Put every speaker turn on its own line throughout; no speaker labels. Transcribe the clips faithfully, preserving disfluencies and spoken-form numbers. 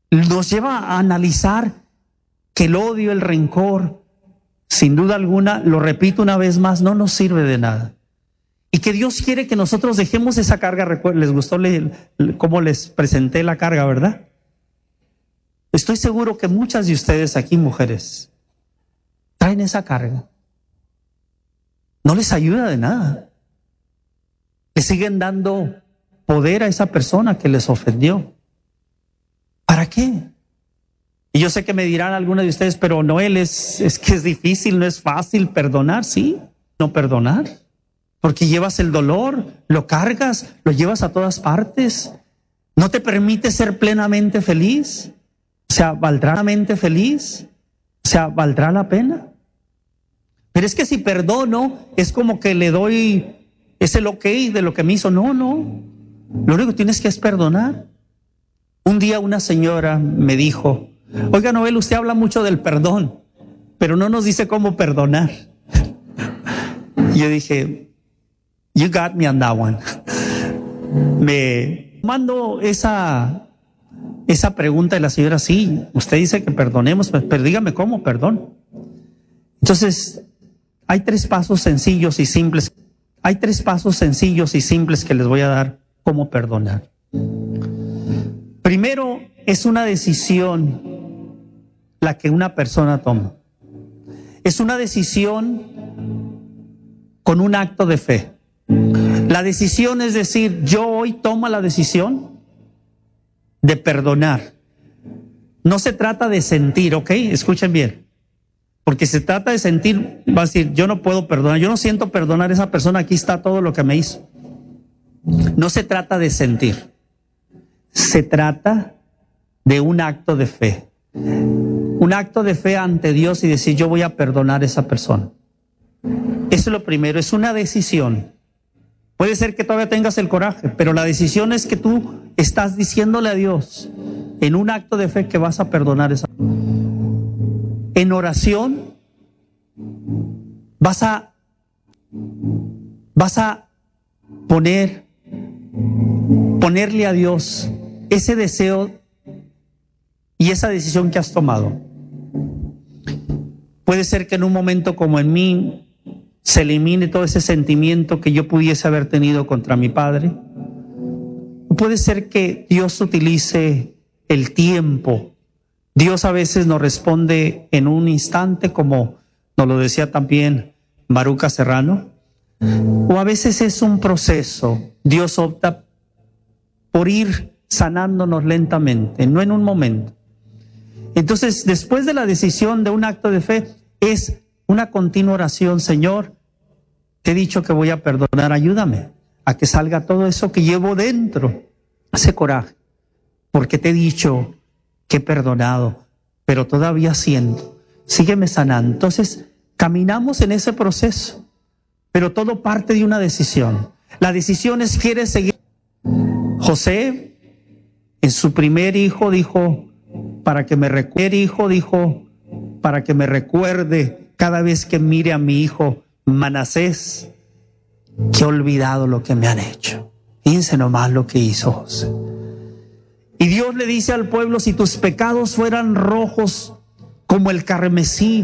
nos lleva a analizar que el odio, el rencor, sin duda alguna, lo repito una vez más, no nos sirve de nada. Y que Dios quiere que nosotros dejemos esa carga. Les gustó le, cómo les presenté la carga, ¿verdad? Estoy seguro que muchas de ustedes aquí, mujeres, traen esa carga. No les ayuda de nada. Le siguen dando poder a esa persona que les ofendió. ¿Para qué? Y yo sé que me dirán algunas de ustedes, pero Noel, es, es que es difícil, no es fácil perdonar. Sí, no perdonar. Porque llevas el dolor, lo cargas, lo llevas a todas partes. No te permite ser plenamente feliz. O sea, ¿valdrá plenamente feliz? O sea, ¿valdrá la pena? Pero es que si perdono, es como que le doy, es el ok de lo que me hizo. No, no. Lo único que tienes que es perdonar. Un día una señora me dijo, oiga, Noel, usted habla mucho del perdón, pero no nos dice cómo perdonar. Y yo dije, you got me on that one. Me mando esa, esa pregunta de la señora, sí, usted dice que perdonemos, pero dígame cómo perdón. Entonces, hay tres pasos sencillos y simples. Hay tres pasos sencillos y simples que les voy a dar cómo perdonar. Primero, es una decisión la que una persona toma. Es una decisión con un acto de fe. La decisión es decir, yo hoy tomo la decisión de perdonar. No se trata de sentir, ¿ok? Escuchen bien. Porque se trata de sentir, va a decir, yo no puedo perdonar, yo no siento perdonar a esa persona, aquí está todo lo que me hizo. No se trata de sentir. Se trata de un acto de fe. Un acto de fe ante Dios y decir, yo voy a perdonar a esa persona. Eso es lo primero, es una decisión. Puede ser que todavía tengas el coraje, pero la decisión es que tú estás diciéndole a Dios en un acto de fe que vas a perdonar a esa persona. En oración vas a vas a poner ponerle a Dios ese deseo y esa decisión que has tomado. Puede ser que en un momento como en mí se elimine todo ese sentimiento que yo pudiese haber tenido contra mi padre. Puede ser que Dios utilice el tiempo. Dios a veces nos responde en un instante, como nos lo decía también Maruca Serrano, o a veces es un proceso. Dios opta por ir sanándonos lentamente, no en un momento. Entonces, después de la decisión de un acto de fe, es una continua oración. Señor, te he dicho que voy a perdonar, ayúdame a que salga todo eso que llevo dentro, ese coraje, porque te he dicho que he perdonado, pero todavía siento, sígueme sanando. Entonces, caminamos en ese proceso, pero todo parte de una decisión. La decisión es, ¿quieres seguir? José, en su primer hijo, dijo, para que me recuerde, hijo, dijo, para que me recuerde cada vez que mire a mi hijo Manasés, que he olvidado lo que me han hecho. Fíjense nomás lo que hizo José. Y Dios le dice al pueblo, si tus pecados fueran rojos como el carmesí,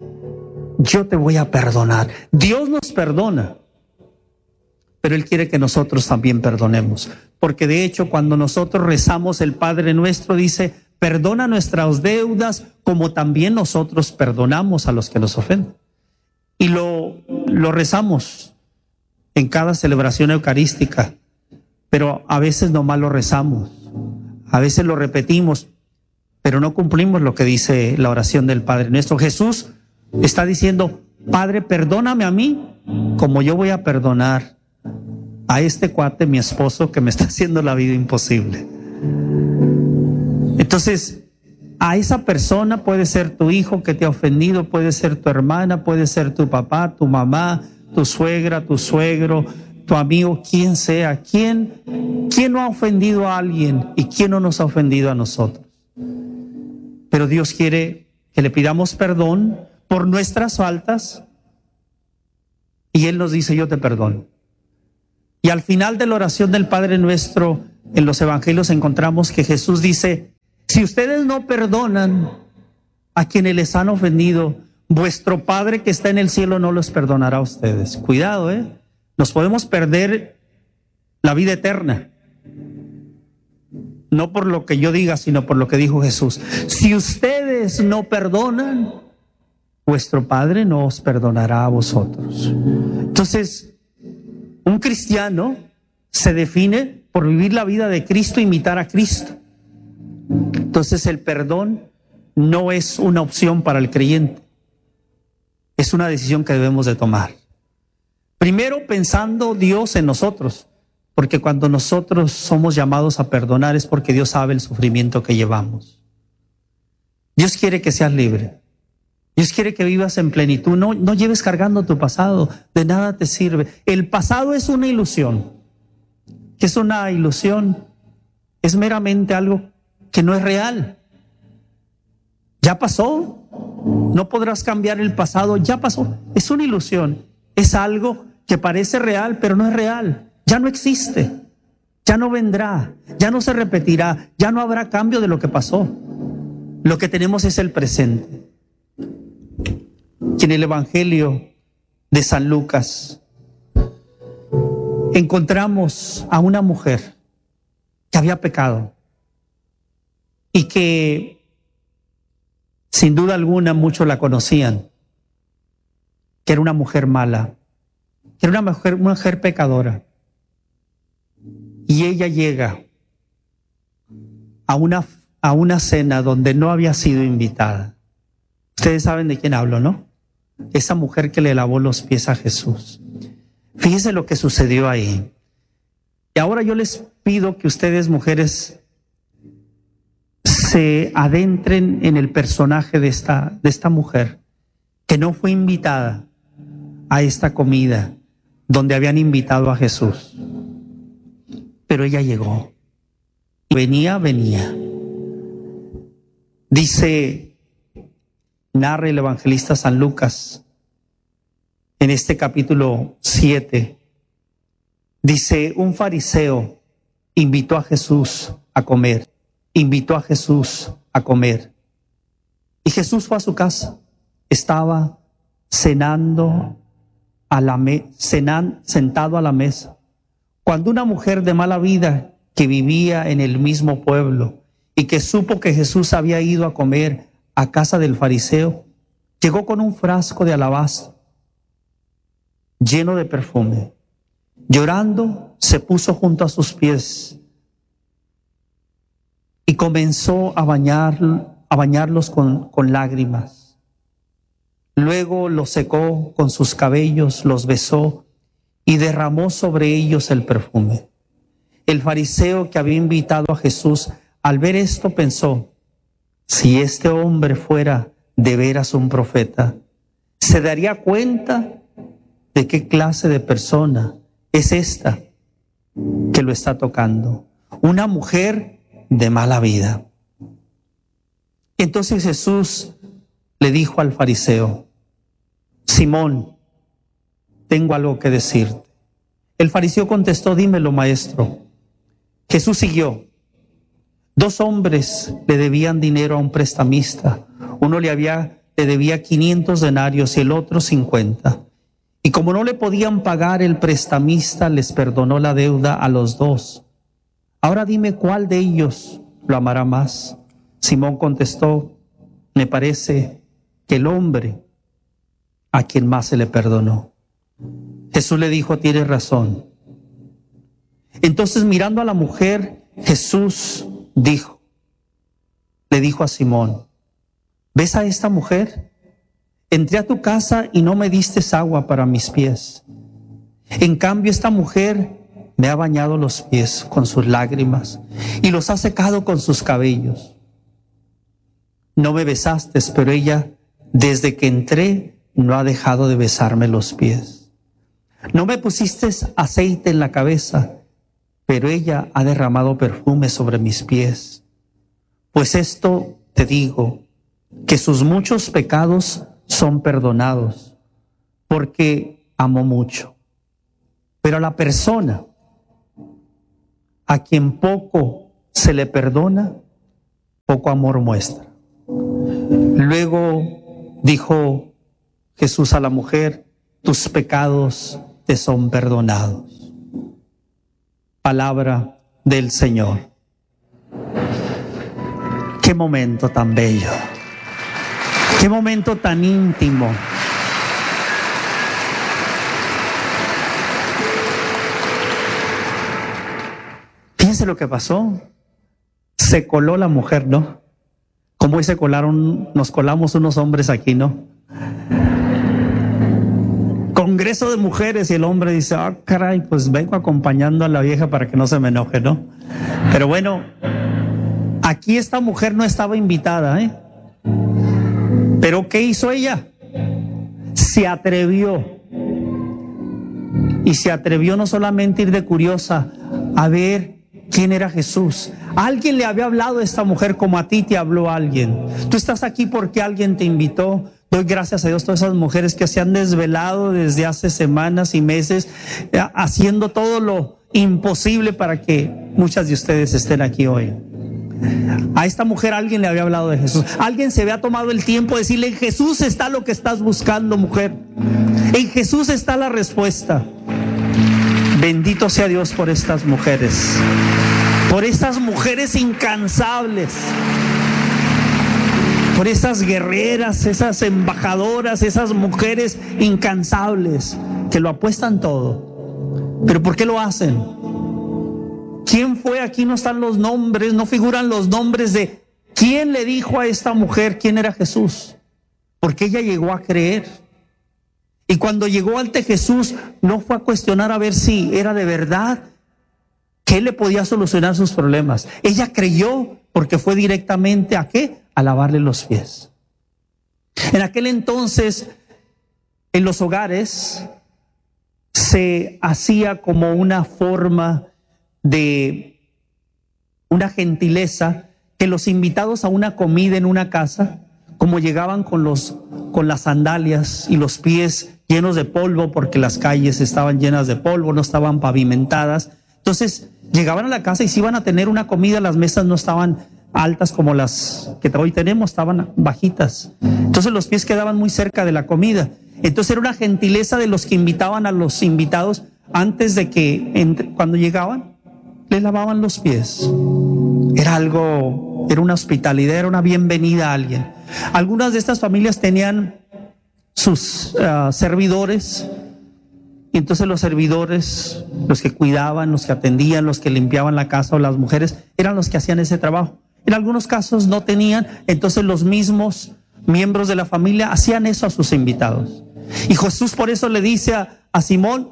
yo te voy a perdonar. Dios nos perdona, pero Él quiere que nosotros también perdonemos. Porque de hecho, cuando nosotros rezamos el Padre Nuestro, dice, perdona nuestras deudas como también nosotros perdonamos a los que nos ofenden. Y lo, lo rezamos en cada celebración eucarística, pero a veces nomás lo rezamos. A veces lo repetimos, pero no cumplimos lo que dice la oración del Padre Nuestro. Jesús está diciendo, Padre, perdóname a mí como yo voy a perdonar a este cuate, mi esposo, que me está haciendo la vida imposible. Entonces, a esa persona, puede ser tu hijo que te ha ofendido, puede ser tu hermana, puede ser tu papá, tu mamá, tu suegra, tu suegro, tu amigo, quien sea, ¿quién, quién no ha ofendido a alguien y quién no nos ha ofendido a nosotros? Pero Dios quiere que le pidamos perdón por nuestras faltas y Él nos dice, yo te perdono. Y al final de la oración del Padre Nuestro, en los evangelios encontramos que Jesús dice, Si ustedes no perdonan a quienes les han ofendido, vuestro Padre que está en el cielo no los perdonará a ustedes. Cuidado, ¿eh? Nos podemos perder la vida eterna. No por lo que yo diga, sino por lo que dijo Jesús. Si ustedes no perdonan, vuestro Padre no os perdonará a vosotros. Entonces, un cristiano se define por vivir la vida de Cristo, imitar a Cristo. Entonces, el perdón no es una opción para el creyente. Es una decisión que debemos de tomar. Primero, pensando Dios en nosotros. Porque cuando nosotros somos llamados a perdonar es porque Dios sabe el sufrimiento que llevamos. Dios quiere que seas libre. Dios quiere que vivas en plenitud. No, no lleves cargando tu pasado. De nada te sirve. El pasado es una ilusión. ¿Qué es una ilusión? Es meramente algo que no es real. Ya pasó. No podrás cambiar el pasado. Ya pasó. Es una ilusión. Es algo que parece real, pero no es real. Ya no existe, ya no vendrá, ya no se repetirá, ya no habrá cambio de lo que pasó. Lo que tenemos es el presente. En el Evangelio de San Lucas encontramos a una mujer que había pecado y que sin duda alguna muchos la conocían, que era una mujer mala, que era una mujer, una mujer pecadora. Y ella llega a una, a una cena donde no había sido invitada. Ustedes saben de quién hablo, ¿no? Esa mujer que le lavó los pies a Jesús. Fíjense lo que sucedió ahí. Y ahora yo les pido que ustedes, mujeres, se adentren en el personaje de esta, de esta mujer que no fue invitada a esta comida donde habían invitado a Jesús. Pero ella llegó. Venía, venía. Dice, narra el evangelista San Lucas en este capítulo siete. Dice, un fariseo invitó a Jesús a comer. Invitó a Jesús a comer. Y Jesús fue a su casa. Estaba cenando, a la me cenan, sentado a la mesa. Cuando una mujer de mala vida que vivía en el mismo pueblo y que supo que Jesús había ido a comer a casa del fariseo, llegó con un frasco de alabastro lleno de perfume. Llorando, se puso junto a sus pies y comenzó a, bañar, a bañarlos con, con lágrimas. Luego los secó con sus cabellos, los besó y derramó sobre ellos el perfume. El fariseo que había invitado a Jesús, al ver esto, pensó, si este hombre fuera de veras un profeta, se daría cuenta de qué clase de persona es esta que lo está tocando. Una mujer de mala vida. Entonces Jesús le dijo al fariseo, Simón, tengo algo que decirte. El fariseo contestó, dímelo, maestro. Jesús siguió. Dos hombres le debían dinero a un prestamista. Uno le, había, le debía quinientos denarios y el otro cincuenta. Y como no le podían pagar, el prestamista les perdonó la deuda a los dos. Ahora dime cuál de ellos lo amará más. Simón contestó, me parece que el hombre a quien más se le perdonó. Jesús le dijo, tienes razón. Entonces, mirando a la mujer, Jesús dijo, le dijo a Simón, ¿ves a esta mujer? Entré a tu casa y no me diste agua para mis pies. En cambio, esta mujer me ha bañado los pies con sus lágrimas y los ha secado con sus cabellos. No me besaste, pero ella, desde que entré, no ha dejado de besarme los pies. No me pusiste aceite en la cabeza, pero ella ha derramado perfume sobre mis pies. Pues esto te digo, que sus muchos pecados son perdonados, porque amó mucho. Pero a la persona a quien poco se le perdona, poco poco amor muestra. Luego dijo Jesús a la mujer: tus pecados te son perdonados. Palabra del Señor. Qué momento tan bello, qué momento tan íntimo. Fíjense lo que pasó. Se coló la mujer, ¿no? Como hoy se colaron, nos colamos unos hombres aquí, ¿no? Congreso de mujeres, y el hombre dice: ah, caray, pues vengo acompañando a la vieja para que no se me enoje, ¿no? Pero bueno, aquí esta mujer no estaba invitada, ¿eh? Pero ¿qué hizo ella? Se atrevió. Y se atrevió no solamente a ir de curiosa a ver quién era Jesús. Alguien le había hablado a esta mujer como a ti te habló alguien. Tú estás aquí porque alguien te invitó. Doy gracias a Dios todas esas mujeres que se han desvelado desde hace semanas y meses, haciendo todo lo imposible para que muchas de ustedes estén aquí hoy. A esta mujer alguien le había hablado de Jesús. Alguien se había tomado el tiempo de decirle: en Jesús está lo que estás buscando, mujer. En Jesús está la respuesta. Bendito sea Dios por estas mujeres, por estas mujeres incansables, por esas guerreras, esas embajadoras, esas mujeres incansables que lo apuestan todo. ¿Pero por qué lo hacen? ¿Quién fue? Aquí no están los nombres, no figuran los nombres de quién le dijo a esta mujer quién era Jesús, porque ella llegó a creer. Y cuando llegó ante Jesús, no fue a cuestionar a ver si era de verdad que él le podía solucionar sus problemas. Ella creyó porque fue directamente ¿a qué? A lavarle los pies. En aquel entonces, en los hogares, se hacía como una forma de una gentileza que los invitados a una comida en una casa, como llegaban con los con las sandalias y los pies llenos de polvo, porque las calles estaban llenas de polvo, no estaban pavimentadas. Entonces llegaban a la casa y si iban a tener una comida, las mesas no estaban altas como las que hoy tenemos, estaban bajitas. Entonces los pies quedaban muy cerca de la comida. Entonces era una gentileza de los que invitaban a los invitados, antes de que, entre, cuando llegaban, les lavaban los pies. Era algo, era una hospitalidad, era una bienvenida a alguien. Algunas de estas familias tenían sus uh, servidores, y entonces los servidores, los que cuidaban, los que atendían, los que limpiaban la casa, o las mujeres, eran los que hacían ese trabajo. En algunos casos no tenían, entonces los mismos miembros de la familia hacían eso a sus invitados. Y Jesús por eso le dice a, a Simón,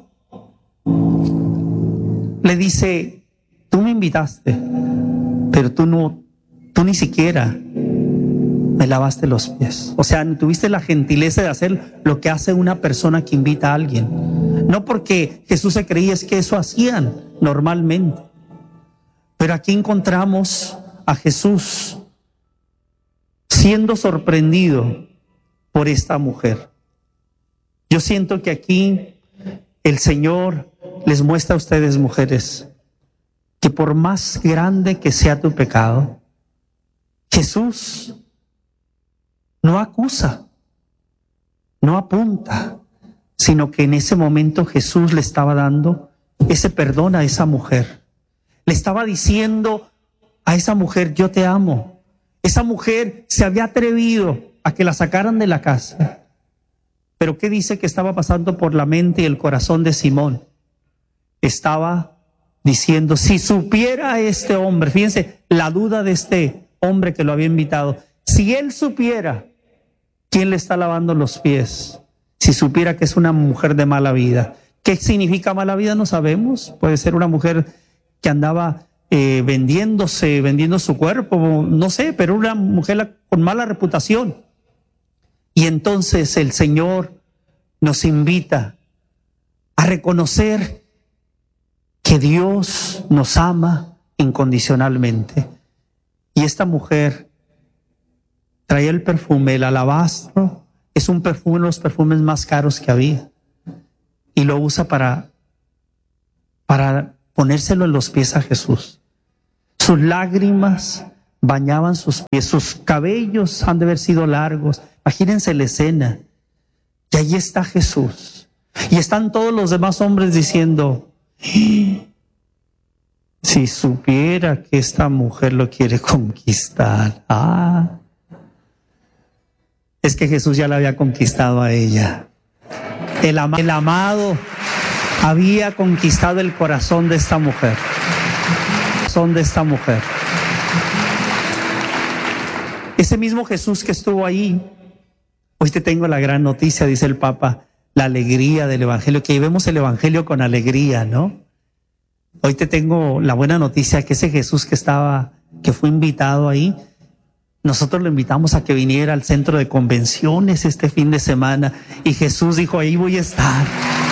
le dice: tú me invitaste, pero tú no, tú ni siquiera me lavaste los pies. O sea, tuviste la gentileza de hacer lo que hace una persona que invita a alguien. No porque Jesús se creía, es que eso hacían normalmente. Pero aquí encontramos a Jesús siendo sorprendido por esta mujer. Yo siento que aquí el Señor les muestra a ustedes, mujeres, que por más grande que sea tu pecado, Jesús no acusa, no apunta, sino que en ese momento Jesús le estaba dando ese perdón a esa mujer. Le estaba diciendo a esa mujer: yo te amo. Esa mujer se había atrevido a que la sacaran de la casa. Pero ¿qué dice que estaba pasando por la mente y el corazón de Simón? Estaba diciendo: si supiera este hombre, fíjense la duda de este hombre que lo había invitado, si él supiera quién le está lavando los pies, si supiera que es una mujer de mala vida. ¿Qué significa mala vida? No sabemos. Puede ser una mujer que andaba eh, vendiéndose, vendiendo su cuerpo, no sé, pero una mujer con mala reputación. Y entonces el Señor nos invita a reconocer que Dios nos ama incondicionalmente. Y esta mujer traía el perfume, el alabastro, es un perfume, uno de los perfumes más caros que había, y lo usa para, para ponérselo en los pies a Jesús. Sus lágrimas bañaban sus pies, sus cabellos han de haber sido largos. Imagínense la escena. Y ahí está Jesús. Y están todos los demás hombres diciendo, si supiera que esta mujer lo quiere conquistar. Ah, es que Jesús ya la había conquistado a ella. El, ama, el amado había conquistado el corazón de esta mujer. El corazón de esta mujer. Ese mismo Jesús que estuvo ahí, hoy te tengo la gran noticia, dice el Papa, la alegría del Evangelio, que vemos el Evangelio con alegría, ¿no? Hoy te tengo la buena noticia que ese Jesús que estaba, que fue invitado ahí, nosotros lo invitamos a que viniera al centro de convenciones este fin de semana y Jesús dijo, ahí voy a estar.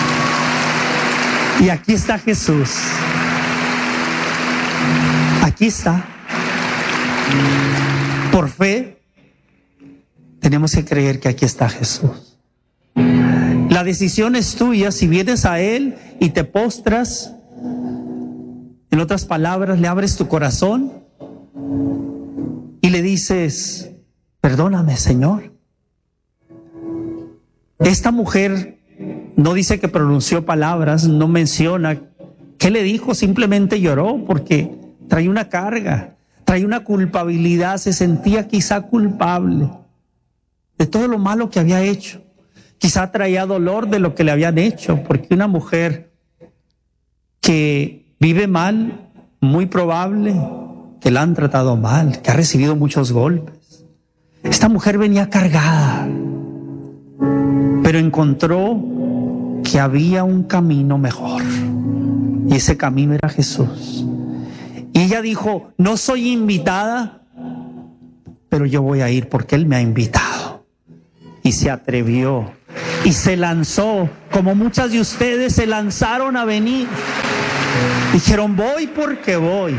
Y aquí está Jesús. Aquí está. Por fe, tenemos que creer que aquí está Jesús. La decisión es tuya. Si vienes a Él y te postras, en otras palabras, le abres tu corazón y le dices, perdóname, Señor. Esta mujer no dice que pronunció palabras, no menciona qué le dijo, simplemente lloró porque traía una carga. Traía una culpabilidad, se sentía quizá culpable de todo lo malo que había hecho. Quizá traía dolor de lo que le habían hecho, porque una mujer que vive mal, muy probable que la han tratado mal, que ha recibido muchos golpes. Esta mujer venía cargada, pero encontró que había un camino mejor, y ese camino era Jesús. Y ella dijo, no soy invitada, pero yo voy a ir porque Él me ha invitado. Y se atrevió y se lanzó, como muchas de ustedes se lanzaron a venir. Dijeron, voy porque voy.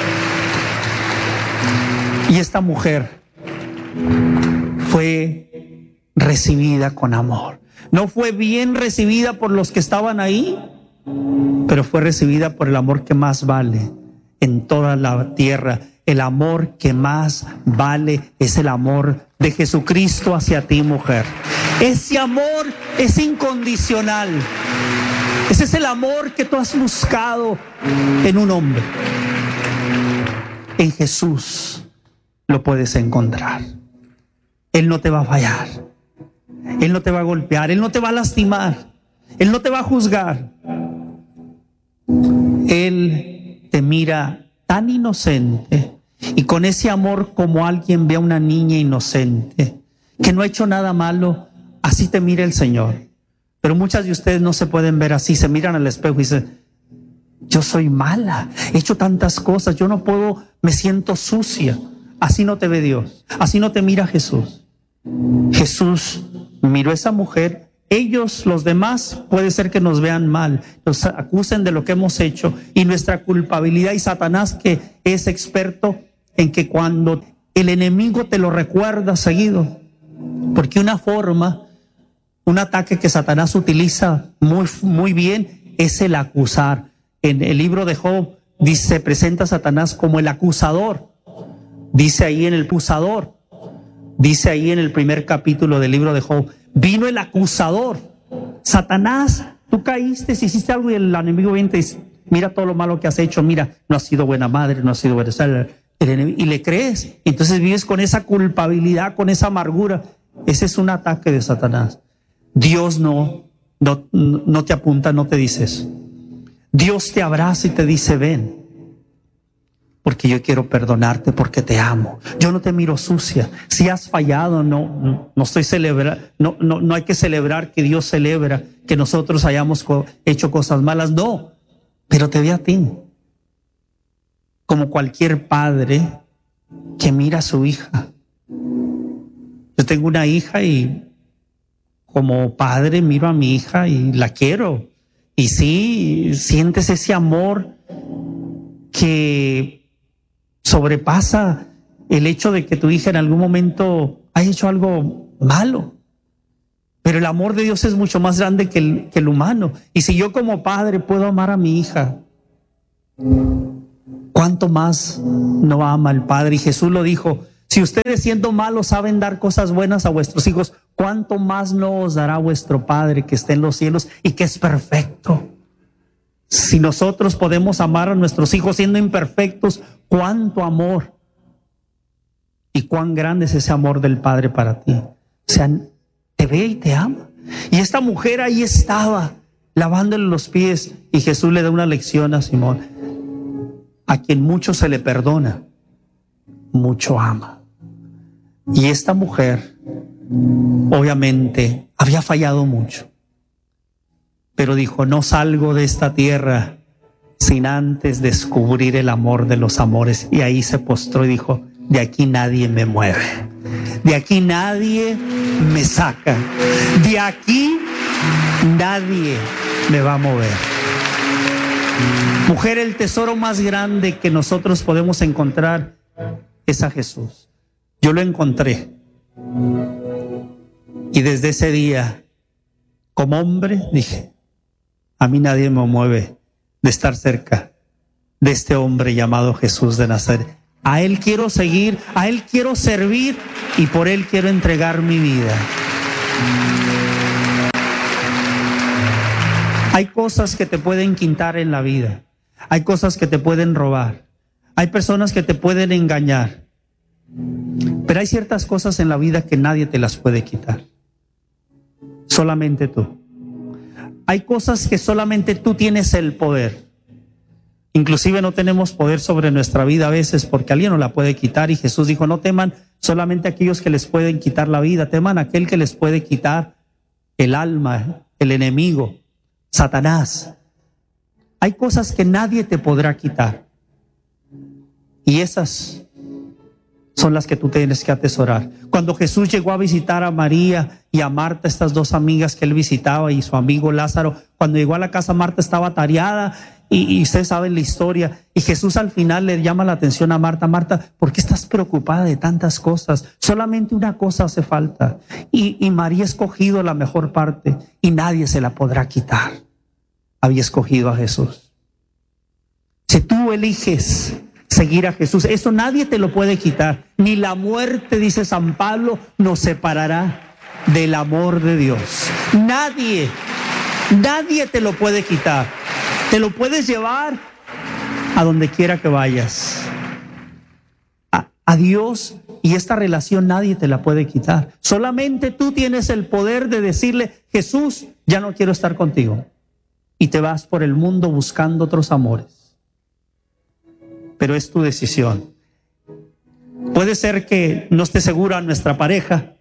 Y esta mujer fue recibida con amor. No fue bien recibida por los que estaban ahí, pero fue recibida por el amor que más vale en toda la tierra. El amor que más vale es el amor de Jesucristo hacia ti, mujer. Ese amor es incondicional. Ese es el amor que tú has buscado en un hombre. En Jesús lo puedes encontrar. Él no te va a fallar. Él no te va a golpear. Él no te va a lastimar. Él no te va a juzgar. Él te mira tan inocente y con ese amor como alguien ve a una niña inocente que no ha hecho nada malo. Así te mira el Señor. Pero muchas de ustedes no se pueden ver así. Se miran al espejo y dicen, yo soy mala, he hecho tantas cosas, yo no puedo, me siento sucia. Así no te ve Dios, así no te mira Jesús. Jesús miró a esa mujer. Ellos, los demás, puede ser que nos vean mal, nos acusen de lo que hemos hecho y nuestra culpabilidad, y Satanás, que es experto en que cuando el enemigo te lo recuerda seguido, porque una forma, un ataque que Satanás utiliza muy, muy bien es el acusar. En el libro de Job dice, presenta a Satanás como el acusador. Dice ahí en el acusador, dice ahí en el primer capítulo del libro de Job, vino el acusador. Satanás, tú caíste, si hiciste algo y el enemigo viene y te dice, mira todo lo malo que has hecho, mira, no has sido buena madre, no has sido buena, y le crees. Entonces vives con esa culpabilidad, con esa amargura. Ese es un ataque de Satanás. Dios no, no, no te apunta, no te dice eso. Dios te abraza y te dice, ven, porque yo quiero perdonarte, porque te amo. Yo no te miro sucia. Si has fallado, no, no, no estoy celebrando, no, no, no hay que celebrar que Dios celebra que nosotros hayamos hecho cosas malas, no, pero te ve a ti. Como cualquier padre que mira a su hija. Yo tengo una hija y como padre miro a mi hija y la quiero. Y sí, sientes ese amor que sobrepasa el hecho de que tu hija en algún momento haya hecho algo malo. Pero el amor de Dios es mucho más grande que el, que el humano. Y si yo como padre puedo amar a mi hija, ¿cuánto más no ama el Padre? Y Jesús lo dijo: si ustedes siendo malos saben dar cosas buenas a vuestros hijos, ¿cuánto más no os dará vuestro Padre que está en los cielos y que es perfecto? Si nosotros podemos amar a nuestros hijos siendo imperfectos, ¿cuánto amor? Y cuán grande es ese amor del Padre para ti. O sea, te ve y te ama. Y esta mujer ahí estaba, lavándole los pies, y Jesús le da una lección a Simón: a quien mucho se le perdona, mucho ama. Y esta mujer, obviamente, había fallado mucho, pero dijo: no salgo de esta tierra sin antes descubrir el amor de los amores. Y ahí se postró y dijo: de aquí nadie me mueve, de aquí nadie me saca, de aquí nadie me va a mover. Mujer, el tesoro más grande que nosotros podemos encontrar es a Jesús. Yo lo encontré, y desde ese día, como hombre, dije: a mí nadie me mueve de estar cerca de este hombre llamado Jesús de Nazaret. A Él quiero seguir, a Él quiero servir, y por Él quiero entregar mi vida. Hay cosas que te pueden quitar en la vida, hay cosas que te pueden robar, hay personas que te pueden engañar, pero hay ciertas cosas en la vida que nadie te las puede quitar, solamente tú. Hay cosas que solamente tú tienes el poder. Inclusive no tenemos poder sobre nuestra vida a veces porque alguien nos la puede quitar, y Jesús dijo: no teman solamente aquellos que les pueden quitar la vida, teman a aquel que les puede quitar el alma, el enemigo, Satanás. Hay cosas que nadie te podrá quitar, y esas son las que tú tienes que atesorar. Cuando Jesús llegó a visitar a María y a Marta, estas dos amigas que él visitaba, y su amigo Lázaro, cuando llegó a la casa, Marta estaba atareada, y, y ustedes saben la historia, y Jesús al final le llama la atención a Marta: Marta, ¿por qué estás preocupada de tantas cosas? Solamente una cosa hace falta, y, y María ha escogido la mejor parte, y nadie se la podrá quitar. Había escogido a Jesús. Si tú eliges seguir a Jesús, eso nadie te lo puede quitar. Ni la muerte, dice San Pablo, nos separará del amor de Dios. Nadie, nadie te lo puede quitar. Te lo puedes llevar a donde quiera que vayas. A, a Dios y esta relación nadie te la puede quitar. Solamente tú tienes el poder de decirle: Jesús, ya no quiero estar contigo. Y te vas por el mundo buscando otros amores. Pero es tu decisión. Puede ser que no esté segura nuestra pareja,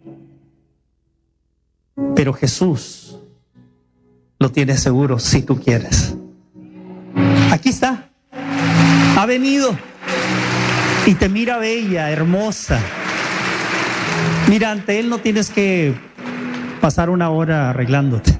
pero Jesús lo tiene seguro si tú quieres. Aquí está, ha venido y te mira bella, hermosa. Mira, ante Él no tienes que pasar una hora arreglándote,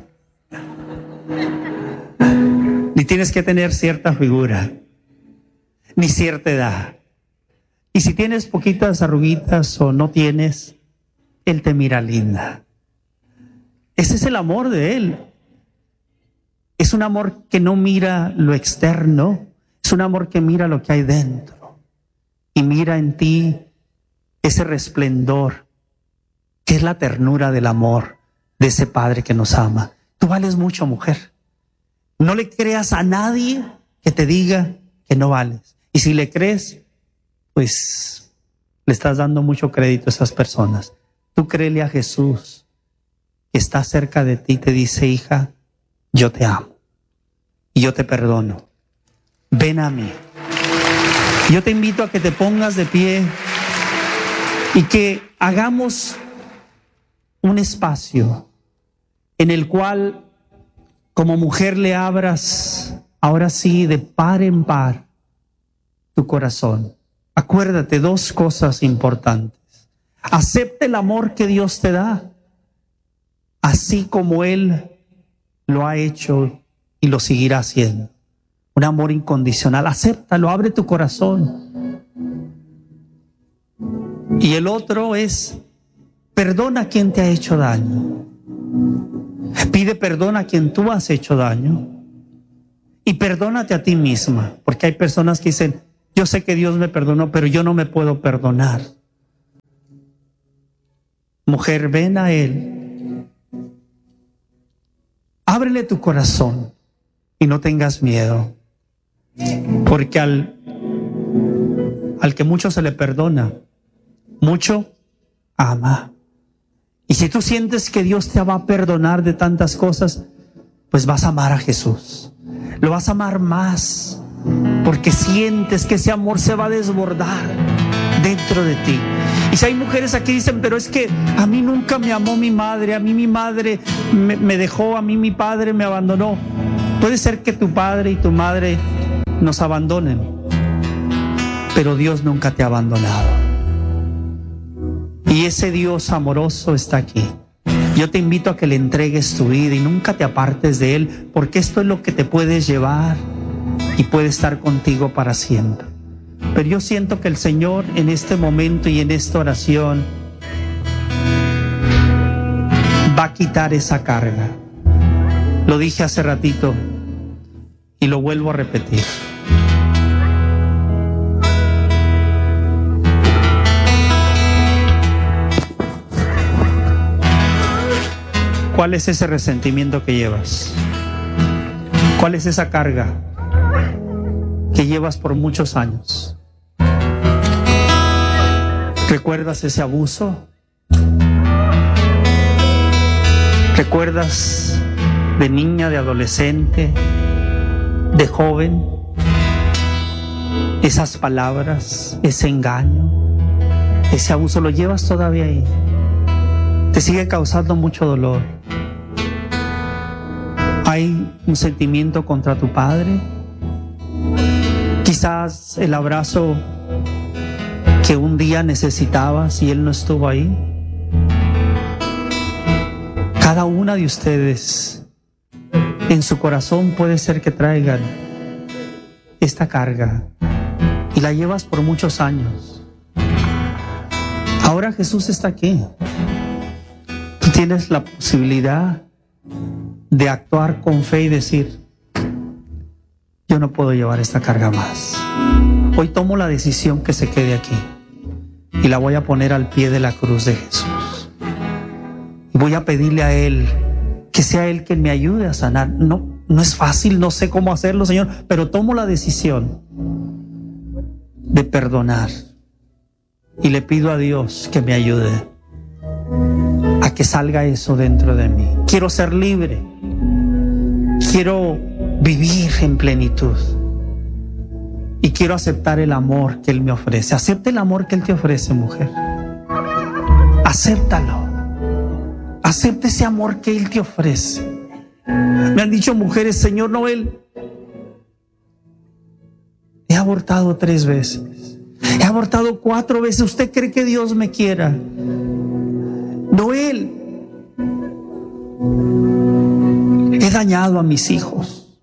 ni tienes que tener cierta figura, ni cierta edad. Y si tienes poquitas arruguitas o no tienes, Él te mira linda. Ese es el amor de Él. Es un amor que no mira lo externo, es un amor que mira lo que hay dentro. Y mira en ti ese resplendor, que es la ternura del amor de ese Padre que nos ama. Tú vales mucho, mujer. No le creas a nadie que te diga que no vales. Y si le crees, pues le estás dando mucho crédito a esas personas. Tú créele a Jesús, que está cerca de ti y te dice: hija, yo te amo y yo te perdono. Ven a mí. Yo te invito a que te pongas de pie y que hagamos un espacio en el cual, como mujer, le abras ahora sí de par en par tu corazón. Acuérdate dos cosas importantes. Acepta el amor que Dios te da, así como Él lo ha hecho y lo seguirá haciendo. Un amor incondicional. Acéptalo, abre tu corazón. Y el otro es: perdona a quien te ha hecho daño. Pide perdón a quien tú has hecho daño. Y perdónate a ti misma, porque hay personas que dicen, yo sé que Dios me perdonó, pero yo no me puedo perdonar. Mujer, ven a Él. Ábrele tu corazón y no tengas miedo, porque al, al que mucho se le perdona, mucho ama. Y si tú sientes que Dios te va a perdonar de tantas cosas, pues vas a amar a Jesús. Lo vas a amar más, porque sientes que ese amor se va a desbordar dentro de ti. Y si hay mujeres aquí que dicen, pero es que a mí nunca me amó mi madre, a mí mi madre me, me dejó, a mí mi padre me abandonó. Puede ser que tu padre y tu madre nos abandonen, pero Dios nunca te ha abandonado. Y ese Dios amoroso está aquí. Yo te invito a que le entregues tu vida y nunca te apartes de Él, porque esto es lo que te puede llevar y puede estar contigo para siempre. Pero yo siento que el Señor en este momento y en esta oración va a quitar esa carga. Lo dije hace ratito y lo vuelvo a repetir. ¿Cuál es ese resentimiento que llevas? ¿Cuál es esa carga que llevas por muchos años? ¿Recuerdas ese abuso? ¿Recuerdas de niña, de adolescente, de joven? Esas palabras, ese engaño, ese abuso, ¿lo llevas todavía ahí? Te sigue causando mucho dolor. ¿Hay un sentimiento contra tu padre? Quizás el abrazo que un día necesitabas y él no estuvo ahí. Cada una de ustedes en su corazón puede ser que traigan esta carga y la llevas por muchos años. Ahora Jesús está aquí. Tú tienes la posibilidad de actuar con fe y decir, yo no puedo llevar esta carga más. Hoy tomo la decisión que se quede aquí y la voy a poner al pie de la cruz de Jesús. Y voy a pedirle a Él que sea Él quien me ayude a sanar. No, no es fácil, no sé cómo hacerlo, Señor, pero tomo la decisión de perdonar y le pido a Dios que me ayude a que salga eso dentro de mí. Quiero ser libre. Quiero vivir en plenitud. Y quiero aceptar el amor que Él me ofrece. Acepta el amor que Él te ofrece, mujer. Acéptalo. Acepta ese amor que Él te ofrece. Me han dicho mujeres, Señor Noel, he abortado tres veces. He abortado cuatro veces. ¿Usted cree que Dios me quiera? Noel, he dañado a mis hijos.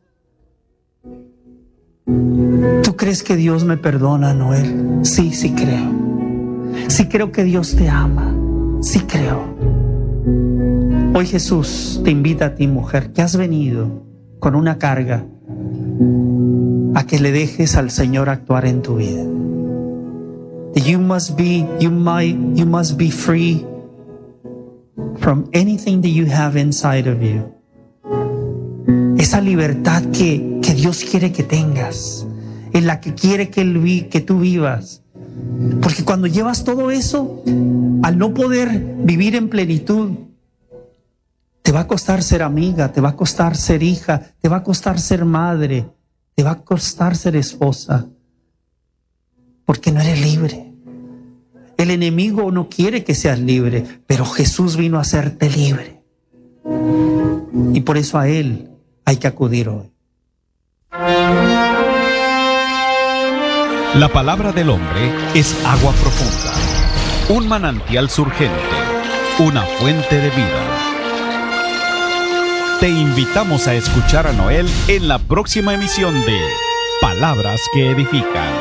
¿Tú crees que Dios me perdona, Noel? Sí, sí creo. Sí creo que Dios te ama. Sí creo. Hoy Jesús te invita a ti, mujer, que has venido con una carga, a que le dejes al Señor actuar en tu vida. You must be, you might, you must be free from anything that you have inside of you. Esa libertad que, que Dios quiere que tengas, en la que quiere que, él vi, que tú vivas. Porque cuando llevas todo eso, al no poder vivir en plenitud, te va a costar ser amiga, te va a costar ser hija, te va a costar ser madre, te va a costar ser esposa, porque no eres libre. El enemigo no quiere que seas libre, pero Jesús vino a hacerte libre. Y por eso a Él hay que acudir hoy.
La palabra del hombre es agua profunda, un manantial surgente, una fuente de vida. Te invitamos a escuchar a Noel en la próxima emisión de Palabras que Edifican.